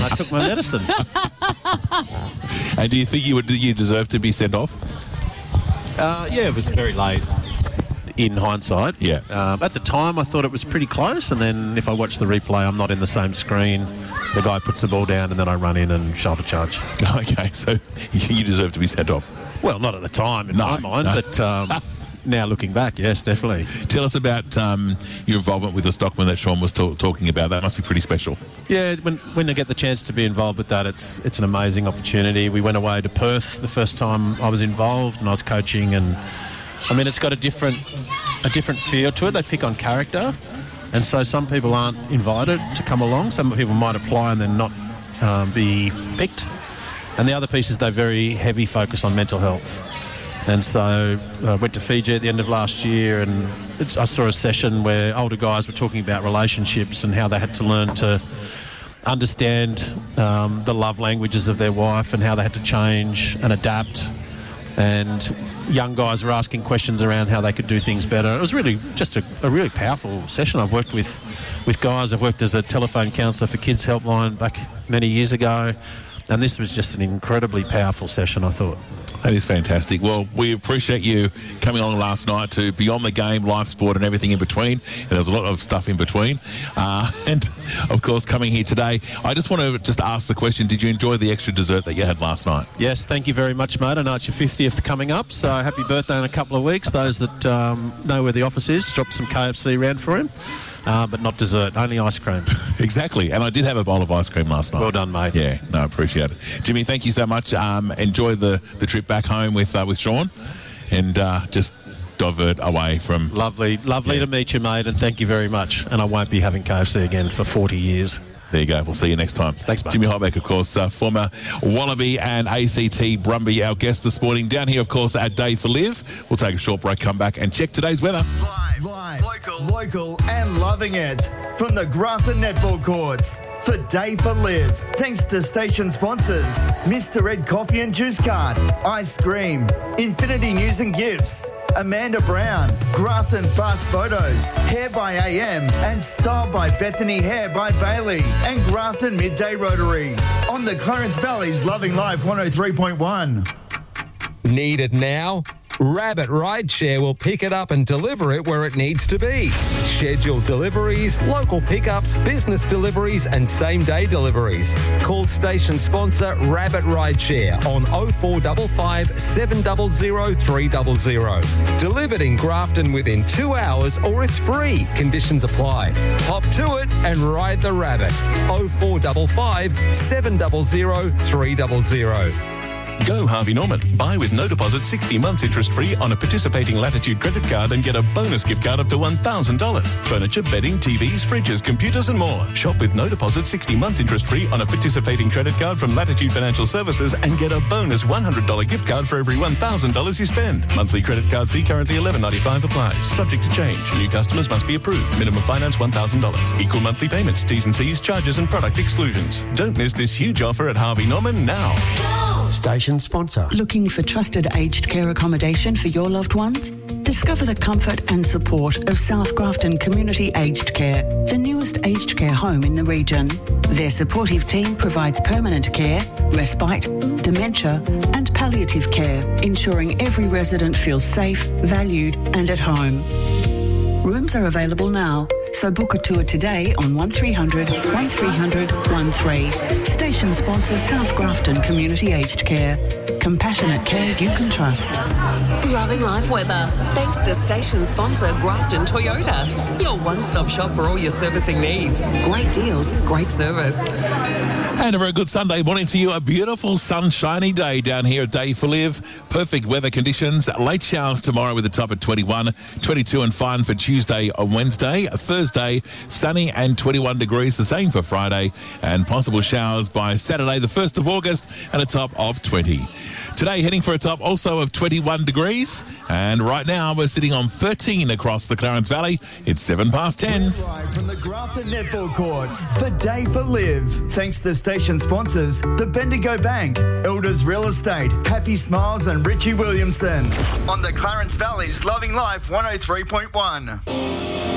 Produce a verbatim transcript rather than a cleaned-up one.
I took my medicine. And do you think you would you deserve to be sent off? Uh, yeah, it was very late in hindsight. Yeah. Um, at the time, I thought it was pretty close, and then if I watch the replay, I'm not in the same screen. The guy puts the ball down, and then I run in and shoulder charge. Okay, so you deserve to be sent off. Well, not at the time in No, my mind, no. but um, now looking back, yes, definitely. Tell us about um, your involvement with the Stockman that Sean was ta- talking about. That must be pretty special. Yeah, when when I get the chance to be involved with that, it's it's an amazing opportunity. We went away to Perth the first time I was involved, and I was coaching, and I mean, it's got a different a different feel to it. They pick on character, and so some people aren't invited to come along. Some people might apply and then not um, be picked. And the other piece is they're very heavy focus on mental health. And so I went to Fiji at the end of last year, and it, I saw a session where older guys were talking about relationships and how they had to learn to understand um, the love languages of their wife and how they had to change and adapt. And young guys were asking questions around how they could do things better. It was really just a, a really powerful session. I've worked with, with guys. I've worked as a telephone counsellor for Kids Helpline back many years ago. And this was just an incredibly powerful session, I thought. That is fantastic. Well, we appreciate you coming along last night to Beyond the Game, live sport and everything in between. And there was a lot of stuff in between. Uh, and, of course, coming here today, I just want to just ask the question, did you enjoy the extra dessert that you had last night? Yes, thank you very much, mate. I know it's your fiftieth coming up, so happy birthday in a couple of weeks. Those that um, know where the office is, drop some K F C round for him. Uh, but not dessert, only ice cream. Exactly. And I did have a bowl of ice cream last night. Well done, mate. Yeah, no, I appreciate it. Jimmy, thank you so much. Um, enjoy the, the trip back home with uh, with Sean, and uh, just divert away from... Lovely, lovely Yeah. to meet you, mate, and thank you very much. And I won't be having K F C again for forty years. There you go. We'll see you next time. Thanks, mate. Jimmy Hybeck, of course, uh, former Wallaby and A C T Brumby, our guest this morning. Down here, of course, at Day for Live. We'll take a short break, come back and check today's weather. Live, live, local, local, and loving it from the Grafton Netball Courts for Day for Live. Thanks to station sponsors Mister Ed Coffee and Juice Cart, Ice Cream, Infinity News and Gifts, Amanda Brown, Grafton Fast Photos, Hair by A M, and Style by Bethany Hair by Bailey, and Grafton Midday Rotary. On the Clarence Valley's Loving Life one oh three point one. Need it now? Rabbit Rideshare will pick it up and deliver it where it needs to be. Scheduled deliveries, local pickups, business deliveries and same-day deliveries. Call station sponsor Rabbit Rideshare on oh four five five, seven zero zero, three zero zero. Delivered in Grafton within two hours or it's free. Conditions apply. Hop to it and ride the rabbit. oh four five five, seven zero zero, three zero zero. Go Harvey Norman. Buy with no deposit sixty months interest-free on a participating Latitude credit card and get a bonus gift card up to one thousand dollars. Furniture, bedding, T Vs, fridges, computers and more. Shop with no deposit sixty months interest-free on a participating credit card from Latitude Financial Services and get a bonus one hundred dollars gift card for every one thousand dollars you spend. Monthly credit card fee currently eleven ninety-five applies. Subject to change. New customers must be approved. Minimum finance one thousand dollars. Equal monthly payments. T's and C's, charges and product exclusions. Don't miss this huge offer at Harvey Norman now. Station sponsor. Looking for trusted aged care accommodation for your loved ones? Discover the comfort and support of South Grafton Community Aged Care, the newest aged care home in the region. Their supportive team provides permanent care, respite, dementia and palliative care, ensuring every resident feels safe, valued and at home. Rooms are available now, so book a tour today on one three hundred, one three hundred, one three. Station sponsor South Grafton Community Aged Care. Compassionate care you can trust. Loving life weather. Thanks to station sponsor Grafton Toyota. Your one-stop shop for all your servicing needs. Great deals, great service. And a very good Sunday morning to you. A beautiful sunshiny day down here at Day for Live. Perfect weather conditions. Late showers tomorrow with a top at twenty-one, twenty-two and fine for Tuesday and Wednesday. Thursday, sunny and twenty-one degrees, the same for Friday. And possible showers by Saturday, the first of August, and a top of twenty. Today, heading for a top also of twenty-one degrees. And right now, we're sitting on thirteen across the Clarence Valley. It's seven past ten. Live from the Grafton Netball Courts for Day for Live. Thanks to station sponsors, the Bendigo Bank, Elders Real Estate, Happy Smiles and Richie Williamson. On the Clarence Valley's Loving Life one oh three point one.